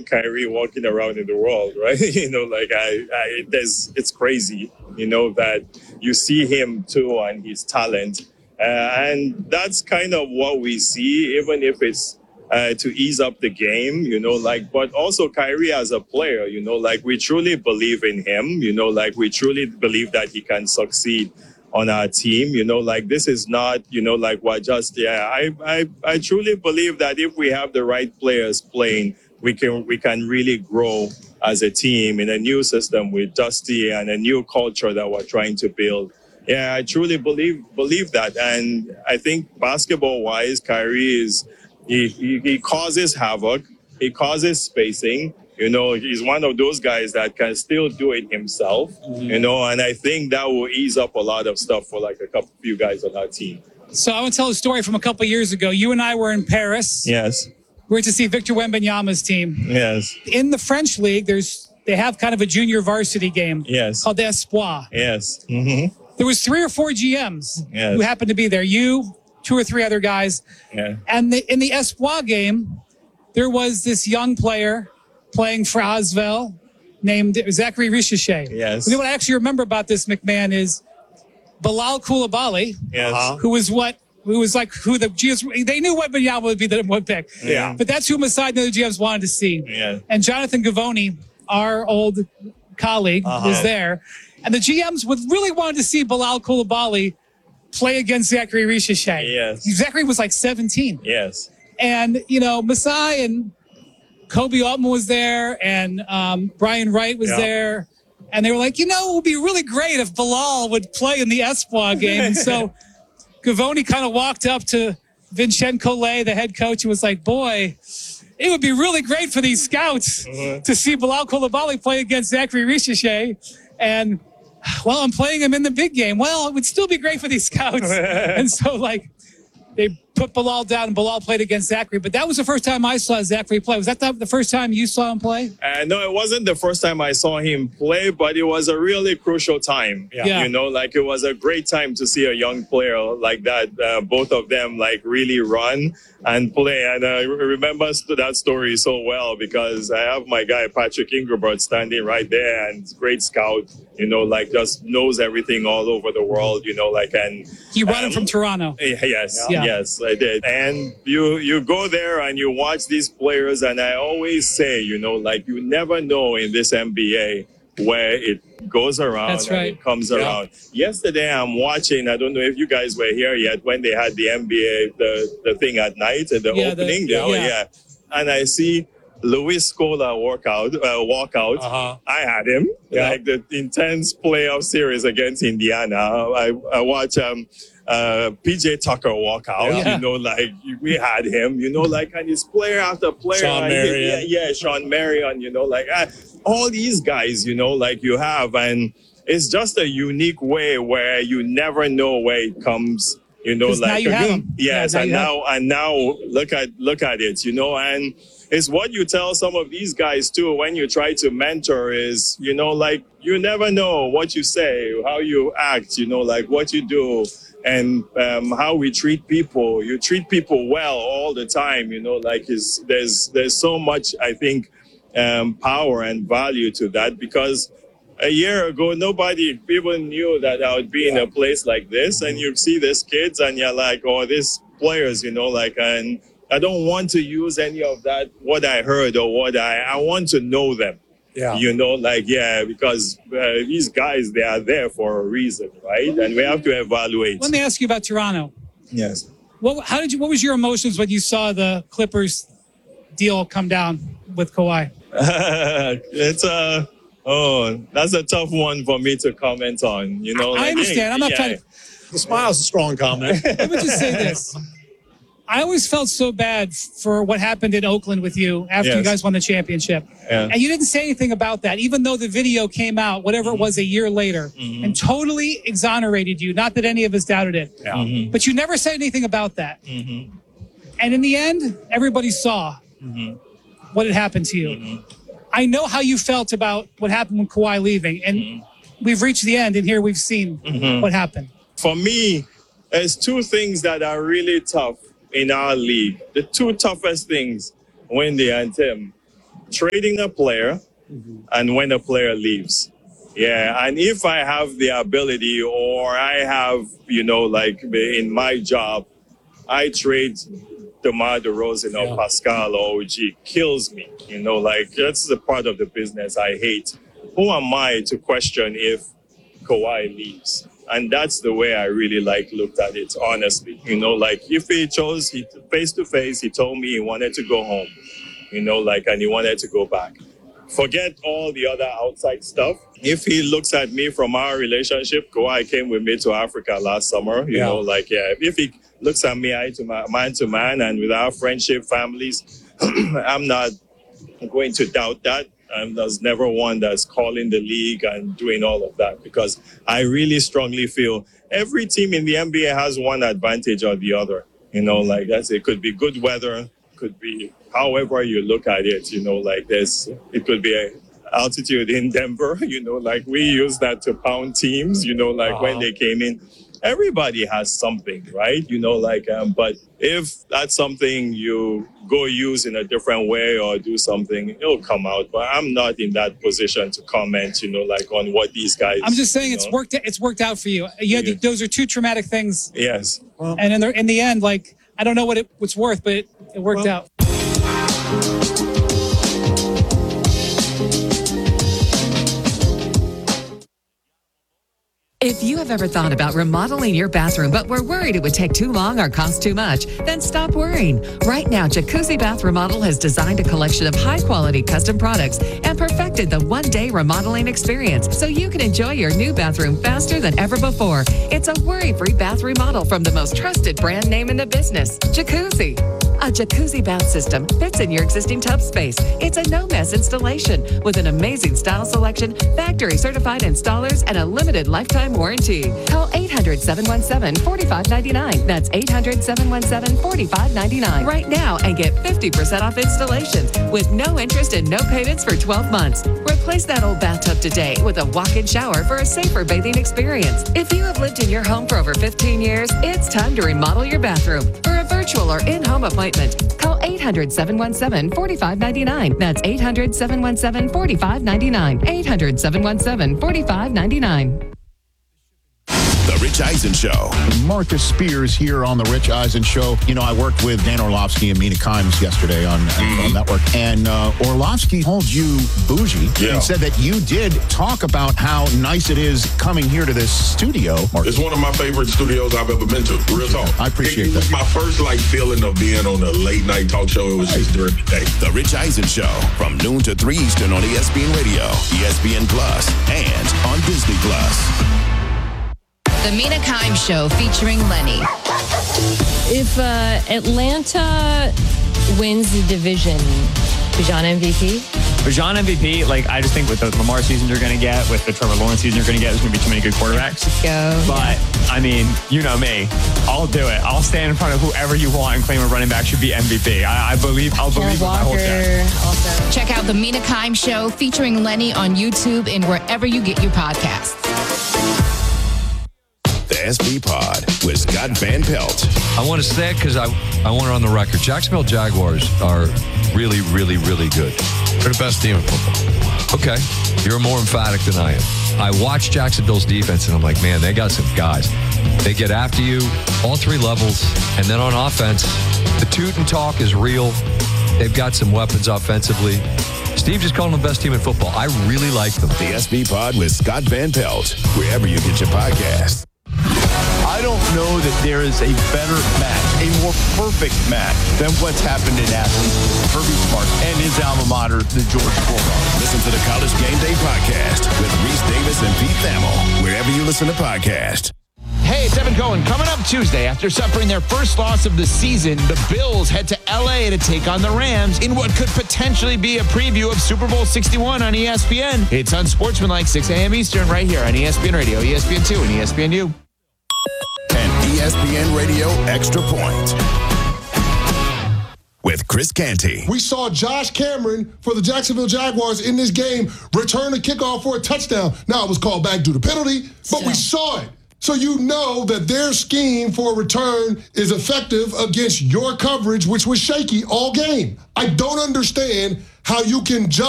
young Kyrie walking around in the world, right? Like it's crazy, that you see him too and his talent. And that's kind of what we see, even if it's to ease up the game, but also Kyrie as a player, we truly believe in him, we truly believe that he can succeed on our team, this is not, I truly believe that if we have the right players playing, we can really grow as a team in a new system with Dusty and a new culture that we're trying to build. Yeah, I truly believe that. And I think basketball-wise, Kyrie he causes havoc. He causes spacing. He's one of those guys that can still do it himself, and I think that will ease up a lot of stuff for like a few guys on our team. So I want to tell a story from a couple of years ago. You and I were in Paris. Yes. We were to see Victor Wembanyama's team. Yes. In the French league, they have kind of a junior varsity game. Yes. Called the Espoir. Yes. Mm-hmm. There was 3 or 4 GMs who happened to be there. You, 2 or 3 other guys. Yeah. And in the Espoir game, there was this young player playing for Asvel named Zachary Richichet. Yes. And what I actually remember about this, McMahon, is Bilal Koulibaly, who was the GMs, they knew Wembanyama would be the one pick. Yeah. But that's who Masai and the GMs wanted to see. Yeah. And Jonathan Gavoni, our old colleague, was there. And the GMs really wanted to see Bilal Koulibaly play against Zachary Richichet. Yes. Zachary was like 17. Yes. And, Masai and Kobe Altman was there, and Brian Wright was there. And they were like, it would be really great if Bilal would play in the Espoir game. And so Gavoni kind of walked up to Vincent Collet, the head coach, and was like, boy, it would be really great for these scouts to see Bilal Koulibaly play against Zachary Richichet. And, I'm playing him in the big game. Well, it would still be great for these scouts. And so, they put Bilal down, and Bilal played against Zachary. But that was the first time I saw Zachary play. Was that the first time you saw him play? No, it wasn't the first time I saw him play, but it was a really crucial time. Yeah. It was a great time to see a young player like that, both of them really run and play. And I remember that story so well because I have my guy Patrick Ingerbert standing right there, and great scout, just knows everything all over the world, and you brought him from Toronto. Yes, I did. And you go there and you watch these players, and I always say, you never know in this NBA where it goes around. That's right. And it comes around. Yesterday, I'm watching, I don't know if you guys were here yet, when they had the NBA, the thing at night, the opening. And I see Luis Scola walk out. I had him, the intense playoff series against Indiana. I watch PJ Tucker walk out, we had him, and his player after player. Sean Marion. Sean Marion, all these guys, you have, and it's just a unique way where you never know where it comes, now you have him. Yes, and now look at it, and it's what you tell some of these guys too when you try to mentor is, you never know what you say, how you act, what you do. And how we treat people. You treat people well all the time, there's so much, I think, power and value to that, because a year ago, nobody even knew that I would be in a place like this, and you see these kids and you're like, these players, and I don't want to use any of that, what I heard or what I want to know them. Yeah. Because these guys, they are there for a reason, right? And we have to evaluate. Let me ask you about Toronto. Yes. What was your emotions when you saw the Clippers deal come down with Kawhi? That's a tough one for me to comment on. I understand. I'm not trying to. The smile's a strong comment. Let me just say this. I always felt so bad for what happened in Oakland with you after you guys won the championship. Yeah. And you didn't say anything about that, even though the video came out, whatever it was, a year later, and totally exonerated you. Not that any of us doubted it. Yeah. But you never said anything about that. And in the end, everybody saw what had happened to you. I know how you felt about what happened with Kawhi leaving. And we've reached the end, and here we've seen what happened. For me, there's 2 things that are really tough in our league. The 2 toughest things, Wendy and Tim. trading a player and when a player leaves. Yeah, and if I have the ability or I have, like in my job, I trade DeMar DeRozan or Pascal or OG, kills me. That's the part of the business I hate. Who am I to question if Kawhi leaves? And that's the way I really looked at it, honestly. If he chose face to face, he told me he wanted to go home, and he wanted to go back. Forget all the other outside stuff. If he looks at me from our relationship, Kawhi came with me to Africa last summer, if he looks at me man to man and with our friendship, families, I'm not going to doubt that. There's never one that's calling the league and doing all of that, because I really strongly feel every team in the NBA has one advantage or the other. It could be good weather, could be however you look at it, it could be altitude in Denver, we use that to pound teams, when they came in. Everybody has something, right? But if that's something you go use in a different way or do something, it'll come out. But I'm not in that position to comment, on what these guys. I'm just saying it's worked out for you. Those are two traumatic things. Yes. Well, and in the end, I don't know what it's worth, but it worked out. If you have ever thought about remodeling your bathroom but were worried it would take too long or cost too much, then stop worrying. Right now, Jacuzzi Bath Remodel has designed a collection of high-quality custom products and perfected the one-day remodeling experience so you can enjoy your new bathroom faster than ever before. It's a worry-free bath remodel from the most trusted brand name in the business, Jacuzzi. A jacuzzi bath system fits in your existing tub space. It's a no-mess installation with an amazing style selection, factory-certified installers, and a limited lifetime warranty. Call 800-717-4599. That's 800-717-4599 right now and get 50% off installations with no interest and no payments for 12 months. Replace that old bathtub today with a walk-in shower for a safer bathing experience. If you have lived in your home for over 15 years, it's time to remodel your bathroom. For a virtual or in-home appointment, call 800-717-4599. That's 800-717-4599. 800-717-4599. The Rich Eisen Show. Marcus Spears here on The Rich Eisen Show. I worked with Dan Orlovsky and Mina Kimes yesterday on NFL Network, and Orlovsky called you bougie and said that you did talk about how nice it is coming here to this studio. It's one of my favorite studios I've ever been to. Real talk. I appreciate that. It was my first feeling of being on a late night talk show. It was just during the day. The Rich Eisen Show from noon to 3 Eastern on ESPN Radio, ESPN Plus, and on Disney Plus. The Mina Kimes Show featuring Lenny. If Atlanta wins the division, Bijan MVP? Bijan MVP, I just think with the Lamar season you're going to get, with the Trevor Lawrence season you're going to get, there's going to be too many good quarterbacks. Let's go. But, you know me. I'll do it. I'll stand in front of whoever you want and claim a running back should be MVP. I'll believe with my whole chest. Also. Check out The Mina Kimes Show featuring Lenny on YouTube and wherever you get your podcasts. The SB Pod with Scott Van Pelt. I want to say it because I want it on the record. Jacksonville Jaguars are really, really, really good. They're the best team in football. Okay, you're more emphatic than I am. I watch Jacksonville's defense, and I'm like, man, they got some guys. They get after you, all three levels, and then on offense, the toot and talk is real. They've got some weapons offensively. Steve just called them the best team in football. I really like them. The SB Pod with Scott Van Pelt, wherever you get your podcast. I don't know that there is a better match, a more perfect match than what's happened in Athens with Kirby Smart and his alma mater, the Georgia Bulldogs. Listen to the College Game Day podcast with Reese Davis and Pete Thamel, wherever you listen to podcasts. Hey, it's Evan Cohen. Coming up Tuesday, after suffering their first loss of the season, the Bills head to L.A. to take on the Rams in what could potentially be a preview of Super Bowl 61 on ESPN. It's Unsportsmanlike, 6 a.m. Eastern, right here on ESPN Radio, ESPN2, and ESPNU. And ESPN Radio Extra Point with Chris Canty. We saw Josh Cameron for the Jacksonville Jaguars in this game return a kickoff for a touchdown. Now, it was called back due to penalty, but we saw it. So you know that their scheme for a return is effective against your coverage, which was shaky all game. I don't understand how you can judge